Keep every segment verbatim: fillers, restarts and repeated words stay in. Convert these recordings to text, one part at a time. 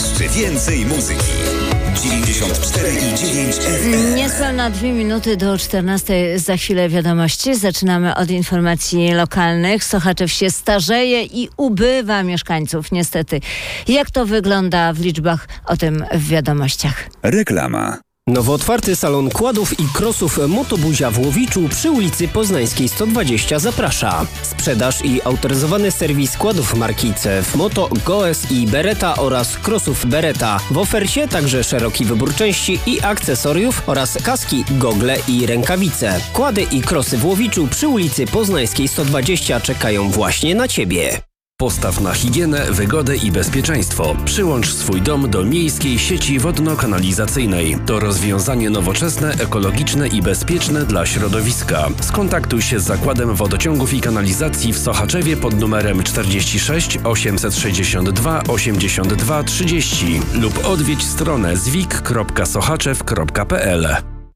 Jeszcze więcej muzyki. dziewięćdziesiąt cztery i dziewięć F M. Niespełna dwie minuty do czternastej. Za chwilę wiadomości. Zaczynamy od informacji lokalnych. Sochaczew się starzeje i ubywa mieszkańców. Niestety. Jak to wygląda w liczbach? O tym w wiadomościach. Reklama. Nowo otwarty salon kładów i krosów Motobuzia w Łowiczu przy ulicy Poznańskiej sto dwadzieścia zaprasza. Sprzedaż i autoryzowany serwis kładów marki C F Moto, Goes i Beretta oraz krosów Beretta. W ofercie także szeroki wybór części i akcesoriów oraz kaski, gogle i rękawice. Kłady i krosy w Łowiczu przy ulicy Poznańskiej sto dwadzieścia czekają właśnie na Ciebie. Postaw na higienę, wygodę i bezpieczeństwo. Przyłącz swój dom do miejskiej sieci wodno-kanalizacyjnej. To rozwiązanie nowoczesne, ekologiczne i bezpieczne dla środowiska. Skontaktuj się z Zakładem Wodociągów i Kanalizacji w Sochaczewie pod numerem czterdzieści sześć osiemset sześćdziesiąt dwa osiemdziesiąt dwa trzydzieści lub odwiedź stronę zwik kropka sochaczew kropka p l.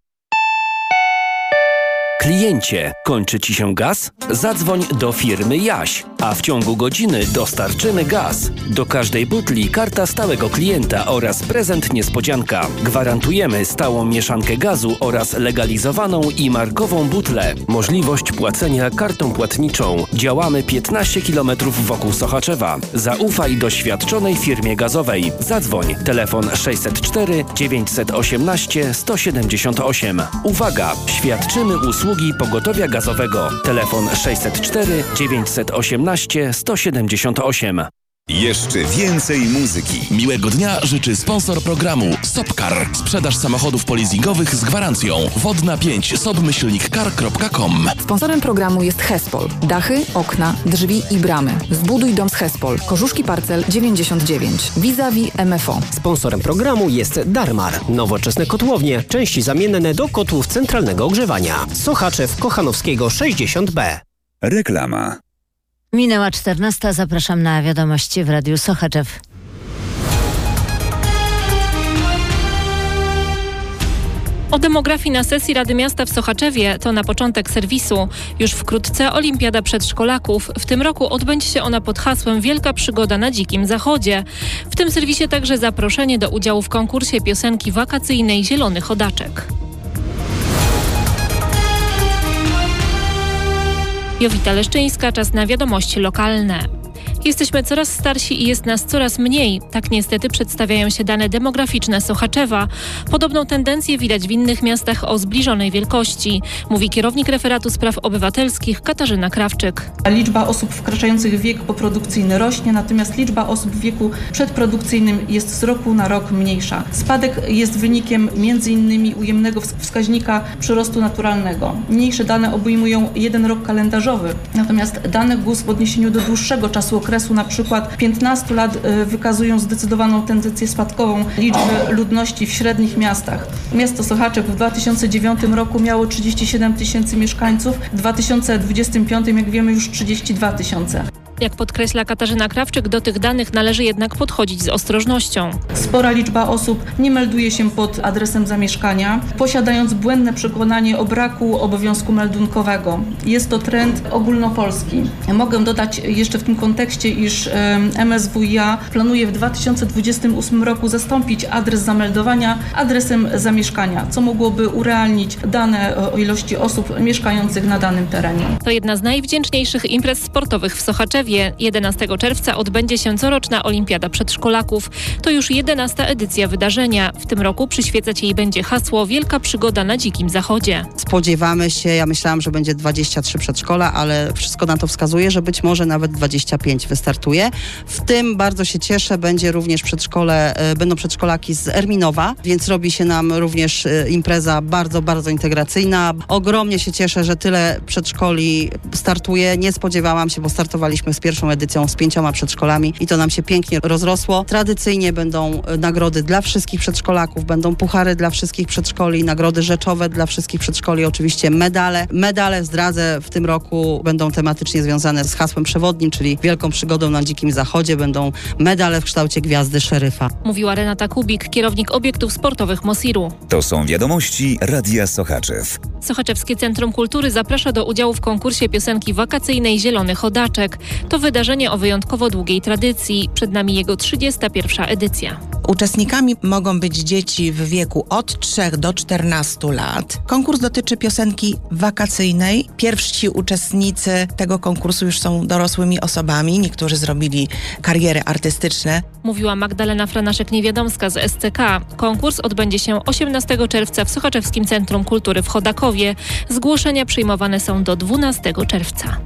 Kliencie, kończy Ci się gaz? Zadzwoń do firmy Jaś, a w ciągu godziny dostarczymy gaz. Do każdej butli karta stałego klienta oraz prezent niespodzianka. Gwarantujemy stałą mieszankę gazu oraz legalizowaną i markową butlę. Możliwość płacenia kartą płatniczą. Działamy piętnaście kilometrów wokół Sochaczewa. Zaufaj doświadczonej firmie gazowej. Zadzwoń. Telefon sześćset cztery dziewięćset osiemnaście sto siedemdziesiąt osiem. Uwaga! Świadczymy usługi pogotowia gazowego. Telefon sześćset cztery dziewięćset osiemnaście sto siedemdziesiąt osiem. Jeszcze więcej muzyki. Miłego dnia życzy sponsor programu Sopcar. Sprzedaż samochodów polizingowych z gwarancją. Wodna pięć sobmyślnik car kropka com. Sponsorem programu jest Hespol. Dachy, okna, drzwi i bramy. Zbuduj dom z Hespol. Korzuszki Parcel dziewięćdziesiąt dziewięć. Vis-a-vis M F O. Sponsorem programu jest Darmar. Nowoczesne kotłownie, części zamienne do kotłów centralnego ogrzewania. Sochaczew Kochanowskiego sześćdziesiąt B. Reklama. Minęła czternasta. Zapraszam na wiadomości w Radiu Sochaczew. O demografii na sesji Rady Miasta w Sochaczewie to na początek serwisu. Już wkrótce Olimpiada Przedszkolaków. W tym roku odbędzie się ona pod hasłem Wielka Przygoda na Dzikim Zachodzie. W tym serwisie także zaproszenie do udziału w konkursie piosenki wakacyjnej Zielony Chodaczek. Jowita Leszczyńska, czas na wiadomości lokalne. Jesteśmy coraz starsi i jest nas coraz mniej. Tak niestety przedstawiają się dane demograficzne Sochaczewa. Podobną tendencję widać w innych miastach o zbliżonej wielkości, mówi kierownik referatu spraw obywatelskich Katarzyna Krawczyk. Liczba osób wkraczających w wiek poprodukcyjny rośnie, natomiast liczba osób w wieku przedprodukcyjnym jest z roku na rok mniejsza. Spadek jest wynikiem między innymi ujemnego wskaźnika przyrostu naturalnego. Mniejsze dane obejmują jeden rok kalendarzowy, natomiast dane G U S w odniesieniu do dłuższego czasu okresu, na przykład piętnastu lat, wykazują zdecydowaną tendencję spadkową liczby ludności w średnich miastach. Miasto Sochaczew w dwa tysiące dziewiątym roku miało trzydzieści siedem tysięcy mieszkańców, w dwa tysiące dwudziestym piątym, jak wiemy, już trzydzieści dwa tysiące. Jak podkreśla Katarzyna Krawczyk, do tych danych należy jednak podchodzić z ostrożnością. Spora liczba osób nie melduje się pod adresem zamieszkania, posiadając błędne przekonanie o braku obowiązku meldunkowego. Jest to trend ogólnopolski. Mogę dodać jeszcze w tym kontekście, iż M S W i A planuje w dwa tysiące dwudziestym ósmym roku zastąpić adres zameldowania adresem zamieszkania, co mogłoby urealnić dane o ilości osób mieszkających na danym terenie. To jedna z najwdzięczniejszych imprez sportowych w Sochaczewie. jedenastego czerwca odbędzie się coroczna Olimpiada Przedszkolaków. To już jedenasta edycja wydarzenia. W tym roku przyświecać jej będzie hasło Wielka Przygoda na Dzikim Zachodzie. Spodziewamy się, ja myślałam, że będzie dwadzieścia trzy przedszkola, ale wszystko na to wskazuje, że być może nawet dwadzieścia pięć wystartuje. W tym bardzo się cieszę, będzie również przedszkole, będą przedszkolaki z Erminowa, więc robi się nam również impreza bardzo, bardzo integracyjna. Ogromnie się cieszę, że tyle przedszkoli startuje. Nie spodziewałam się, bo startowaliśmy z pierwszą edycją z pięcioma przedszkolami i to nam się pięknie rozrosło. Tradycyjnie będą nagrody dla wszystkich przedszkolaków, będą puchary dla wszystkich przedszkoli, nagrody rzeczowe dla wszystkich przedszkoli, oczywiście medale. Medale, zdradzę, w tym roku będą tematycznie związane z hasłem przewodnim, czyli Wielką Przygodą na Dzikim Zachodzie. Będą medale w kształcie gwiazdy szeryfa. Mówiła Renata Kubik, kierownik obiektów sportowych Mosiru. To są wiadomości Radia Sochaczew. Sochaczewskie Centrum Kultury zaprasza do udziału w konkursie piosenki wakacyjnej Zielony Chodaczek. To wydarzenie o wyjątkowo długiej tradycji. Przed nami jego trzydziesta pierwsza edycja. Uczestnikami mogą być dzieci w wieku od trzech do czternastu lat. Konkurs dotyczy piosenki wakacyjnej. Pierwsi uczestnicy tego konkursu już są dorosłymi osobami. Niektórzy zrobili kariery artystyczne. Mówiła Magdalena Franaszek-Niewiadomska z S C K. Konkurs odbędzie się osiemnastego czerwca w Sochaczewskim Centrum Kultury w Chodakowie. Zgłoszenia przyjmowane są do dwunastego czerwca.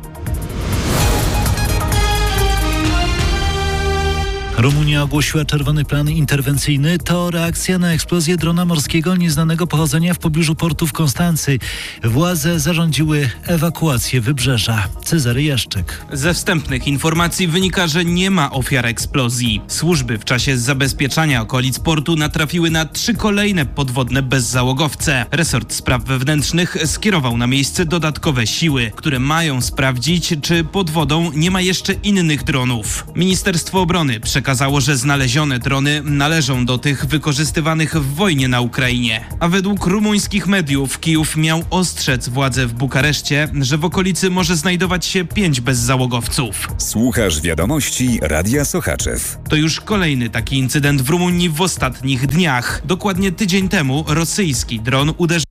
Rumunia ogłosiła czerwony plan interwencyjny. To reakcja na eksplozję drona morskiego nieznanego pochodzenia w pobliżu portu w Konstancy. Władze zarządziły ewakuację wybrzeża. Cezary Jaszczyk. Ze wstępnych informacji wynika, że nie ma ofiar eksplozji. Służby w czasie zabezpieczania okolic portu natrafiły na trzy kolejne podwodne bezzałogowce. Resort Spraw Wewnętrznych skierował na miejsce dodatkowe siły, które mają sprawdzić, czy pod wodą nie ma jeszcze innych dronów. Ministerstwo Obrony przekazało Okazało, że znalezione drony należą do tych wykorzystywanych w wojnie na Ukrainie. A według rumuńskich mediów Kijów miał ostrzec władze w Bukareszcie, że w okolicy może znajdować się pięć bezzałogowców. Słuchasz wiadomości Radia Sochaczew. To już kolejny taki incydent w Rumunii w ostatnich dniach. Dokładnie tydzień temu rosyjski dron uderzył